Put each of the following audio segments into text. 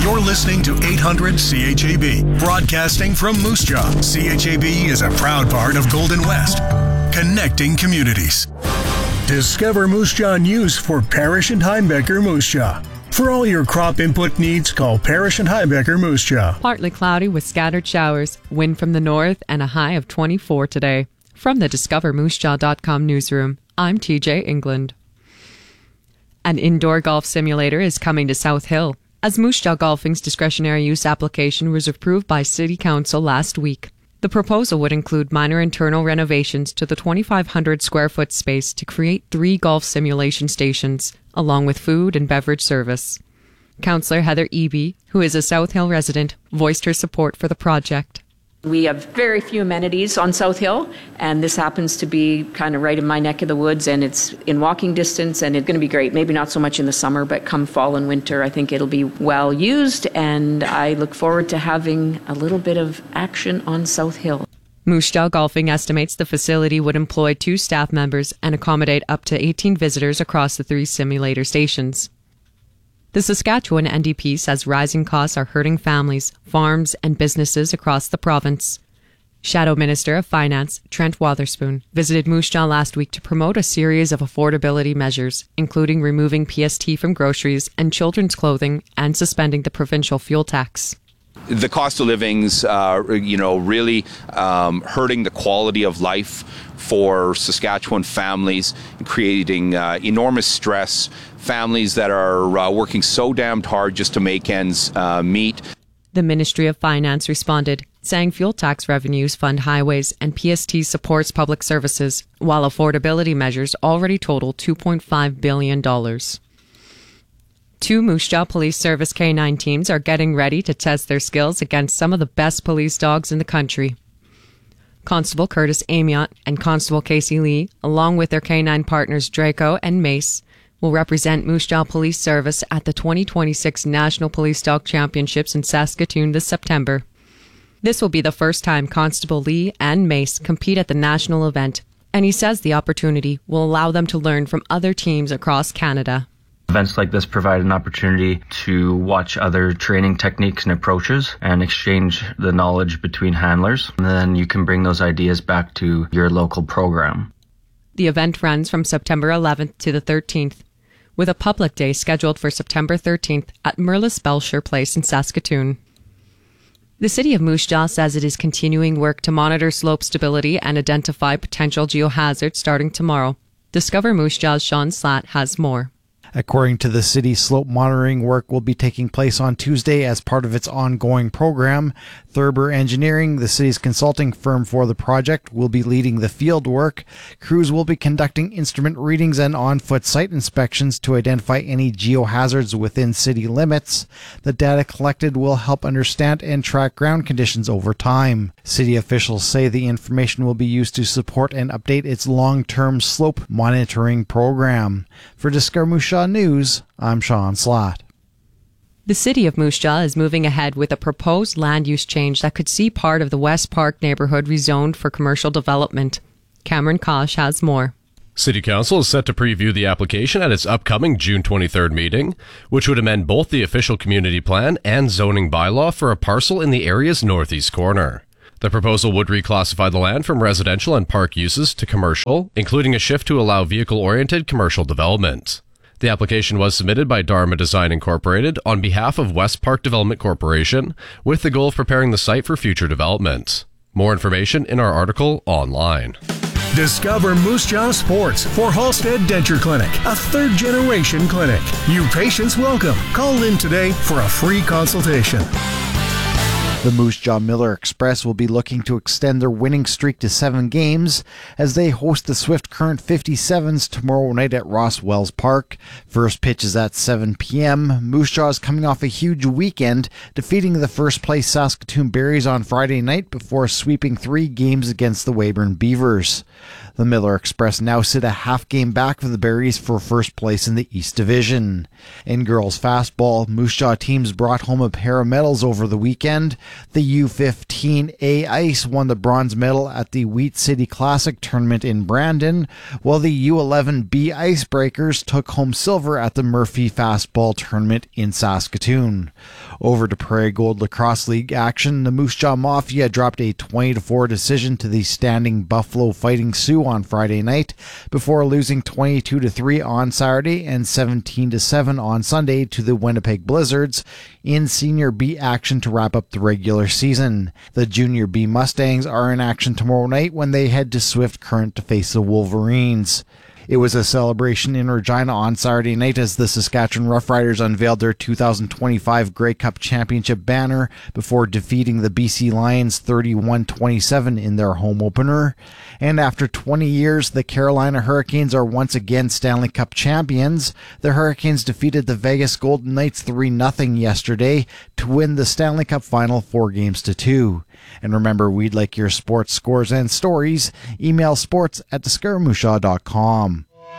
You're listening to 800 CHAB, broadcasting from Moose Jaw. CHAB is a proud part of Golden West, connecting communities. Discover Moose Jaw News for Parrish and Heimbecker Moose Jaw. For all your crop input needs, call Parrish and Heimbecker Moose Jaw. Partly cloudy with scattered showers, wind from the north, and a high of 24 today. From the DiscoverMooseJaw.com newsroom, I'm TJ England. An indoor golf simulator is coming to South Hill, as Moose Jaw Golfing's discretionary use application was approved by City Council last week. The proposal would include minor internal renovations to the 2,500 square foot space to create 3 golf simulation stations, along with food and beverage service. Councillor Heather Eby, who is a South Hill resident, voiced her support for the project. We have very few amenities on South Hill, and this happens to be kind of right in my neck of the woods, and it's in walking distance, and it's going to be great. Maybe not so much in the summer, but come fall and winter, I think it'll be well used, and I look forward to having a little bit of action on South Hill. Moose Jaw Golfing estimates the facility would employ 2 staff members and accommodate up to 18 visitors across the 3 simulator stations. The Saskatchewan NDP says rising costs are hurting families, farms, and businesses across the province. Shadow Minister of Finance, Trent Wotherspoon, visited Moose Jaw last week to promote a series of affordability measures, including removing PST from groceries and children's clothing and suspending the provincial fuel tax. The cost of living's, really hurting the quality of life for Saskatchewan families, creating enormous stress. Families that are working so damned hard just to make ends meet. The Ministry of Finance responded, saying fuel tax revenues fund highways and PST supports public services, while affordability measures already total $2.5 billion. 2 Moose Jaw Police Service K9 teams are getting ready to test their skills against some of the best police dogs in the country. Constable Curtis Amiot and Constable Casey Lee, along with their K9 partners Draco and Mace, will represent Moose Jaw Police Service at the 2026 National Police Dog Championships in Saskatoon this September. This will be the first time Constable Lee and Mace compete at the national event, and he says the opportunity will allow them to learn from other teams across Canada. Events like this provide an opportunity to watch other training techniques and approaches and exchange the knowledge between handlers. And then you can bring those ideas back to your local program. The event runs from September 11th to the 13th, with a public day scheduled for September 13th at Merlis Belcher Place in Saskatoon. The City of Moose Jaw says it is continuing work to monitor slope stability and identify potential geohazards starting tomorrow. Discover Moose Jaw's Sean Slatt has more. According to the city, slope monitoring work will be taking place on Tuesday as part of its ongoing program. Thurber Engineering, the city's consulting firm for the project, will be leading the field work. Crews will be conducting instrument readings and on-foot site inspections to identify any geohazards within city limits. The data collected will help understand and track ground conditions over time. City officials say the information will be used to support and update its long-term slope monitoring program. For Discover Moose Jaw News, I'm Sean Slatt. The City of Moose Jaw is moving ahead with a proposed land use change that could see part of the West Park neighborhood rezoned for commercial development. Cameron Kosh has more. City Council is set to preview the application at its upcoming June 23rd meeting, which would amend both the official community plan and zoning bylaw for a parcel in the area's northeast corner. The proposal would reclassify the land from residential and park uses to commercial, including a shift to allow vehicle-oriented commercial development. The application was submitted by Dharma Design Incorporated on behalf of West Park Development Corporation, with the goal of preparing the site for future development. More information in our article online. Discover Moose Jaw Sports for Halstead Denture Clinic, a third-generation clinic. You patients welcome. Call in today for a free consultation. The Moose Jaw Miller Express will be looking to extend their winning streak to 7 games as they host the Swift Current 57s tomorrow night at Ross Wells Park. First pitch is at 7 p.m. Moose Jaw is coming off a huge weekend, defeating the first-place Saskatoon Berries on Friday night before sweeping 3 games against the Weyburn Beavers. The Miller Express now sit a half game back of the Berries for first place in the East Division. In girls fastball, Moose Jaw teams brought home a pair of medals over the weekend. The U15A Ice won the bronze medal at the Wheat City Classic tournament in Brandon, while the U11B Icebreakers took home silver at the Murphy Fastball tournament in Saskatoon. Over to Prairie Gold Lacrosse League action, the Moose Jaw Mafia dropped a 20-4 decision to the standing Buffalo Fighting Sioux on Friday night, before losing 22-3 on Saturday and 17-7 on Sunday to the Winnipeg Blizzards in Senior B action to wrap up the regular season. The Junior B Mustangs are in action tomorrow night when they head to Swift Current to face the Wolverines. It was a celebration in Regina on Saturday night as the Saskatchewan Roughriders unveiled their 2025 Grey Cup Championship banner before defeating the BC Lions 31-27 in their home opener. And after 20 years, the Carolina Hurricanes are once again Stanley Cup champions. The Hurricanes defeated the Vegas Golden Knights 3-0 yesterday to win the Stanley Cup final 4-2. And remember, we'd like your sports scores and stories. Email sports@discovermoosjaw.com.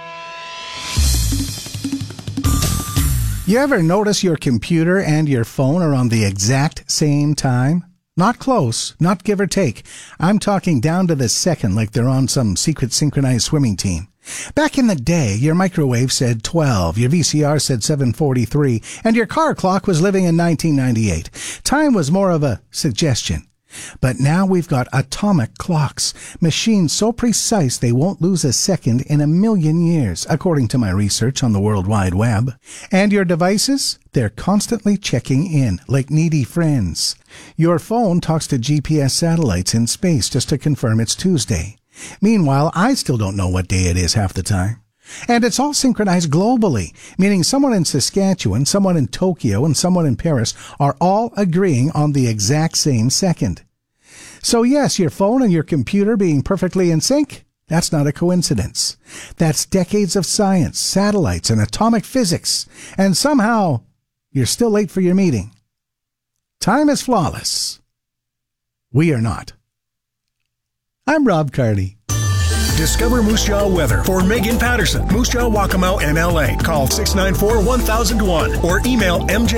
You ever notice your computer and your phone are on the exact same time? Not close, not give or take. I'm talking down to the second, like they're on some secret synchronized swimming team. Back in the day, your microwave said 12, your VCR said 7:43, and your car clock was living in 1998. Time was more of a suggestion. But now we've got atomic clocks, machines so precise they won't lose a second in a million years, according to my research on the World Wide Web. And your devices? They're constantly checking in, like needy friends. Your phone talks to GPS satellites in space just to confirm it's Tuesday. Meanwhile, I still don't know what day it is half the time. And it's all synchronized globally, meaning someone in Saskatchewan, someone in Tokyo, and someone in Paris are all agreeing on the exact same second. So yes, your phone and your computer being perfectly in sync, that's not a coincidence. That's decades of science, satellites, and atomic physics. And somehow, you're still late for your meeting. Time is flawless. We are not. I'm Rob Carney. Discover Moose Jaw weather for Megan Patterson, Moose Jaw Waccamaw MLA. Call 694-1001 or email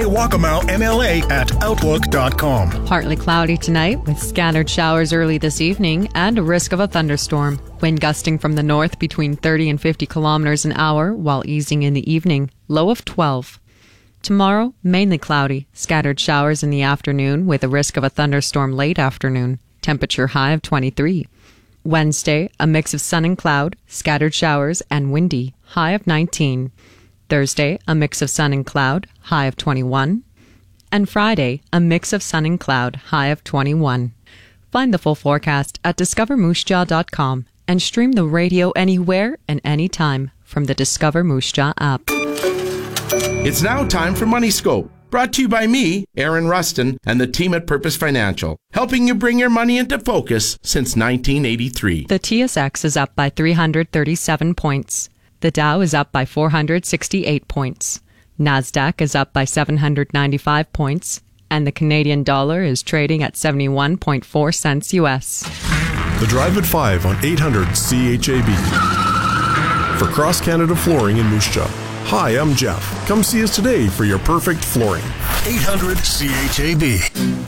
mjwaccamawmla@outlook.com. Partly cloudy tonight with scattered showers early this evening and a risk of a thunderstorm. Wind gusting from the north between 30 and 50 kilometers an hour while easing in the evening. Low of 12. Tomorrow, mainly cloudy. Scattered showers in the afternoon with a risk of a thunderstorm late afternoon. Temperature high of 23. Wednesday, a mix of sun and cloud, scattered showers, and windy, high of 19. Thursday, a mix of sun and cloud, high of 21. And Friday, a mix of sun and cloud, high of 21. Find the full forecast at discovermoosejaw.com and stream the radio anywhere and anytime from the Discover Moose Jaw app. It's now time for Money Scope. Brought to you by me, Aaron Rustin, and the team at Purpose Financial, helping you bring your money into focus since 1983. The TSX is up by 337 points. The Dow is up by 468 points. NASDAQ is up by 795 points. And the Canadian dollar is trading at 71.4 cents US. The Drive at 5 on 800 CHAB. For Cross Canada Flooring in Moose Jaw. Hi, I'm Jeff. Come see us today for your perfect flooring. 800 CHAB.